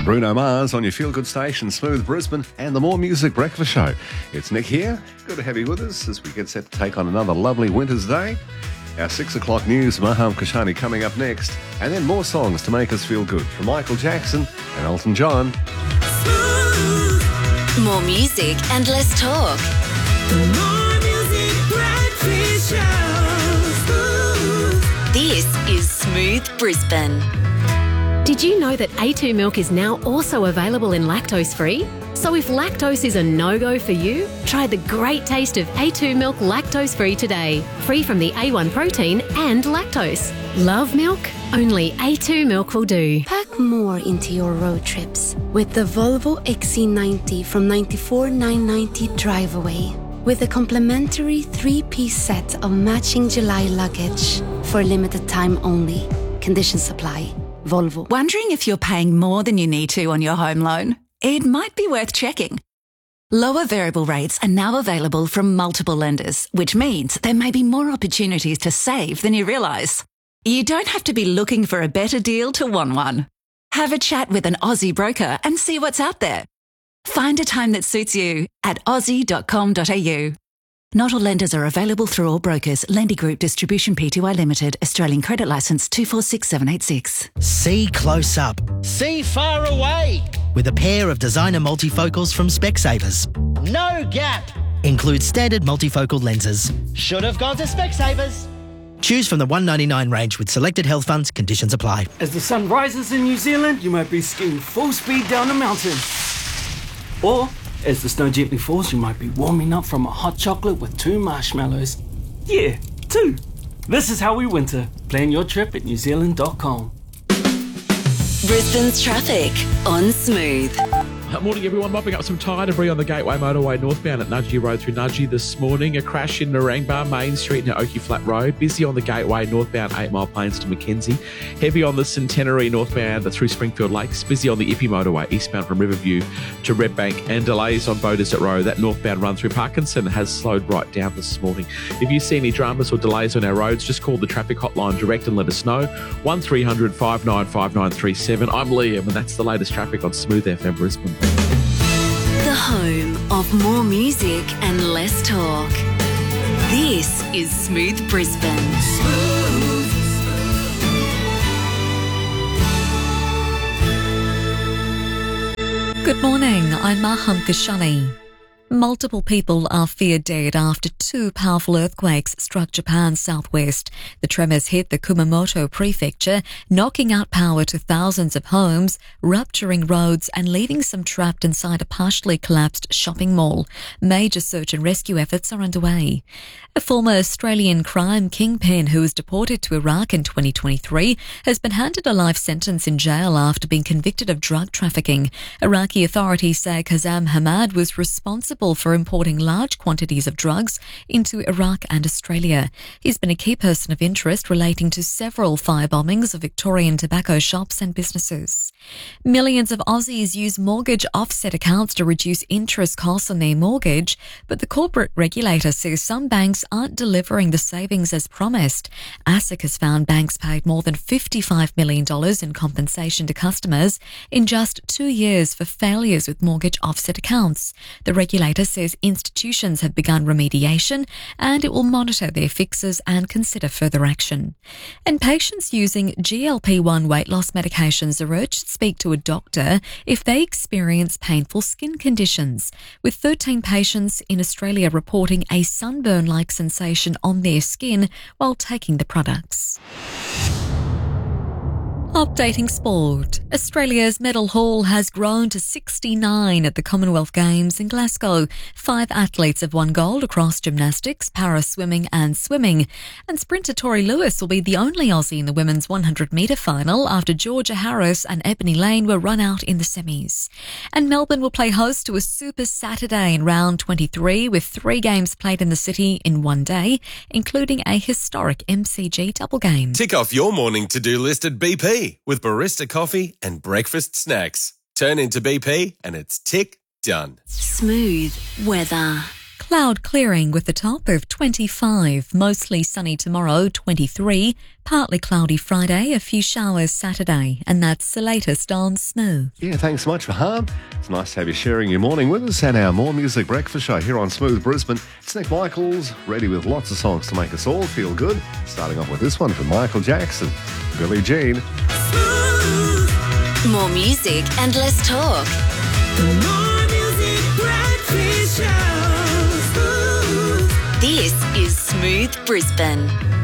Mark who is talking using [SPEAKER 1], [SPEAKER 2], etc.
[SPEAKER 1] Bruno Mars on your feel-good station, Smooth Brisbane, and the More Music Breakfast Show. It's Nick here. Good to have you with us as we get set to take on another lovely winter's day. Our 6 o'clock news, Maham Kashani coming up next, and then more songs to make us feel good from Michael Jackson and Elton John.
[SPEAKER 2] More music and less talk.
[SPEAKER 3] The More Music Breakfast Show.
[SPEAKER 2] This is Smooth Brisbane.
[SPEAKER 4] Did you know that A2 milk is now also available in lactose-free? So if lactose is a no-go for you, try the great taste of A2 milk lactose-free today. Free from the A1 protein and lactose. Love milk? Only A2 milk will do.
[SPEAKER 5] Pack more into your road trips with the Volvo XC90 from $94,990 Drive Away. With a complimentary 3-piece set of matching July luggage for a limited time only. Conditions supply. Volvo.
[SPEAKER 6] Wondering if you're paying more than you need to on your home loan? It might be worth checking. Lower variable rates are now available from multiple lenders, which means there may be more opportunities to save than you realise. You don't have to be looking for a better deal to want one. Have a chat with an Aussie broker and see what's out there. Find a time that suits you at aussie.com.au. Not all lenders are available through all brokers. Lendy Group Distribution Pty Limited. Australian Credit Licence 246786.
[SPEAKER 7] See close up.
[SPEAKER 8] See far away.
[SPEAKER 7] With a pair of designer multifocals from Specsavers.
[SPEAKER 8] No gap.
[SPEAKER 7] Includes standard multifocal lenses.
[SPEAKER 8] Should have gone to Specsavers.
[SPEAKER 7] Choose from the $199 range with selected health funds. Conditions apply.
[SPEAKER 9] As the sun rises in New Zealand, you might be skiing full speed down a mountain. Or, as the snow gently falls, you might be warming up from a hot chocolate with 2 marshmallows. Yeah, 2. This is how we winter. Plan your trip at newzealand.com.
[SPEAKER 2] Brisbane's traffic on Smooth.
[SPEAKER 10] Morning everyone, mopping up some tyre debris on the Gateway Motorway northbound at Nudgee Road through Nudgee this morning. A crash in Narangba Main Street near Oakey Flat Road. Busy on the Gateway northbound 8 Mile Plains to Mackenzie. Heavy on the Centenary northbound through Springfield Lakes. Busy on the Ippy Motorway eastbound from Riverview to Redbank. And delays on Beaudesert Road. That northbound run through Parkinson has slowed right down this morning. If you see any dramas or delays on our roads, just call the traffic hotline direct and let us know. 1300 595937. I'm Liam and that's the latest traffic on Smooth FM Brisbane.
[SPEAKER 2] The home of more music and less talk. This is Smooth Brisbane.
[SPEAKER 11] Good morning, I'm Maham Kashani. Multiple people are feared dead after 2 powerful earthquakes struck Japan's southwest. The tremors hit the Kumamoto prefecture, knocking out power to thousands of homes, rupturing roads and leaving some trapped inside a partially collapsed shopping mall. Major search and rescue efforts are underway. A former Australian crime kingpin who was deported to Iraq in 2023 has been handed a life sentence in jail after being convicted of drug trafficking. Iraqi authorities say Kazam Hamad was responsible for importing large quantities of drugs into Iraq and Australia. He's been a key person of interest relating to several firebombings of Victorian tobacco shops and businesses. Millions of Aussies use mortgage offset accounts to reduce interest costs on their mortgage, but the corporate regulator says some banks aren't delivering the savings as promised. ASIC has found banks paid more than $55 million in compensation to customers in just 2 years for failures with mortgage offset accounts. The regulator says institutions have begun remediation and it will monitor their fixes and consider further action. And patients using GLP-1 weight loss medications are urged to speak to a doctor if they experience painful skin conditions, with 13 patients in Australia reporting a sunburn-like sensation on their skin while taking the products. Updating sport. Australia's medal haul has grown to 69 at the Commonwealth Games in Glasgow. 5 athletes have won gold across gymnastics, para-swimming and swimming. And sprinter Tori Lewis will be the only Aussie in the women's 100-metre final after Georgia Harris and Ebony Lane were run out in the semis. And Melbourne will play host to a Super Saturday in round 23 with 3 games played in the city in one day, including a historic MCG double game.
[SPEAKER 12] Tick off your morning to-do list at BP with barista coffee and breakfast snacks. Turn into BP and it's tick done.
[SPEAKER 2] Smooth weather.
[SPEAKER 11] Cloud clearing with a top of 25. Mostly sunny tomorrow, 23. Partly cloudy Friday, a few showers Saturday. And that's the latest on Smooth.
[SPEAKER 1] Yeah, thanks so much, Faham. It's nice to have you sharing your morning with us and our More Music Breakfast Show here on Smooth Brisbane. It's Nick Michaels, ready with lots of songs to make us all feel good. Starting off with this one from Michael Jackson, Billie Jean.
[SPEAKER 2] More music and less talk.
[SPEAKER 3] More Music Breakfast Show.
[SPEAKER 2] This is Smooth Brisbane.